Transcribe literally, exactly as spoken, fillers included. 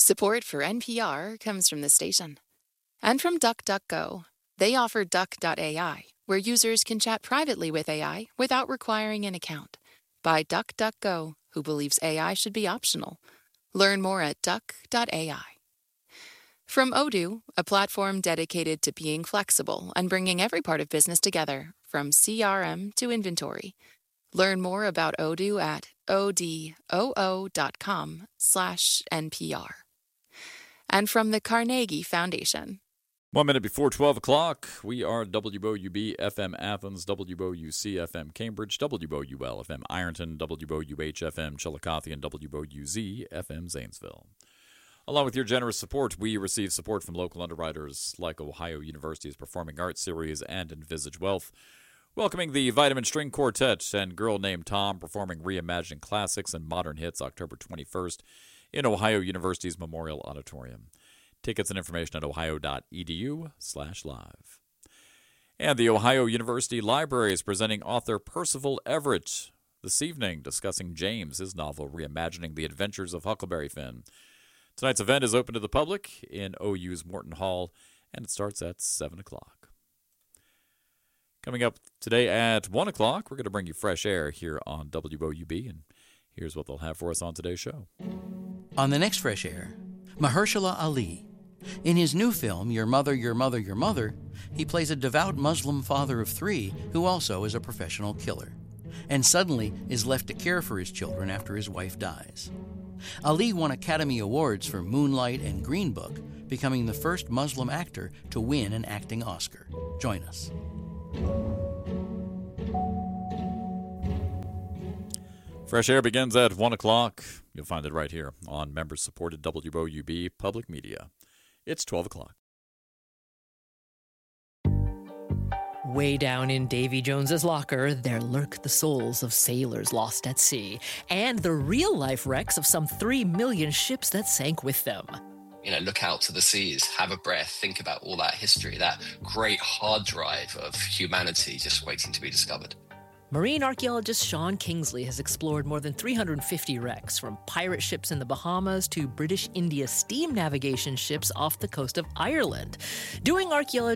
Support for N P R comes from the station. And from DuckDuckGo. They offer Duck dot A I, where users can chat privately with A I without requiring an account. By DuckDuckGo, who believes A I should be optional. Learn more at duck dot A I. From Odoo, a platform dedicated to being flexible and bringing every part of business together, from C R M to inventory. Learn more about Odoo at odoo.com slash NPR. And from the Carnegie Foundation. One minute before twelve o'clock, we are W O U B F M Athens, W O U C F M Cambridge, W O U L F M Ironton, W O U H F M Chillicothe, and W O U Z F M Zanesville. Along with your generous support, we receive support from local underwriters like Ohio University's Performing Arts Series and Envisage Wealth, welcoming the Vitamin String Quartet and Girl Named Tom performing reimagining classics and modern hits October twenty-first in Ohio University's Memorial Auditorium. Tickets and information at ohio.edu slash live. And the Ohio University Library is presenting author Percival Everett this evening, discussing James, his novel Reimagining the Adventures of Huckleberry Finn. Tonight's event is open to the public in O U's Morton Hall, and it starts at seven o'clock. Coming up today at one o'clock, we're going to bring you fresh air here on W O U B, and here's what they'll have for us on today's show. On the next Fresh Air, Mahershala Ali. In his new film, Your Mother, Your Mother, Your Mother, he plays a devout Muslim father of three who also is a professional killer, and suddenly is left to care for his children after his wife dies. Ali won Academy Awards for Moonlight and Green Book, becoming the first Muslim actor to win an acting Oscar. Join us. Fresh Air begins at one o'clock. You'll find it right here on member-supported W O U B Public Media. It's twelve o'clock. Way down in Davy Jones's locker, there lurk the souls of sailors lost at sea, and the real-life wrecks of some three million ships that sank with them. You know, look out to the seas, have a breath, think about all that history, that great hard drive of humanity just waiting to be discovered. Marine archaeologist Sean Kingsley has explored more than three hundred fifty wrecks, from pirate ships in the Bahamas to British India steam navigation ships off the coast of Ireland. Doing archaeology